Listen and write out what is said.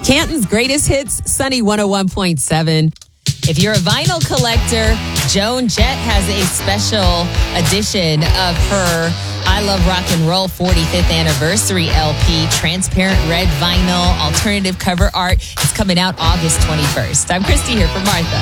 Canton's greatest hits, Sunny 101.7. If you're a vinyl collector, Joan Jett has a special edition of her I Love Rock and Roll 45th Anniversary LP, transparent red vinyl, alternative cover art. It's coming out August 21st. I'm Christy here for Martha.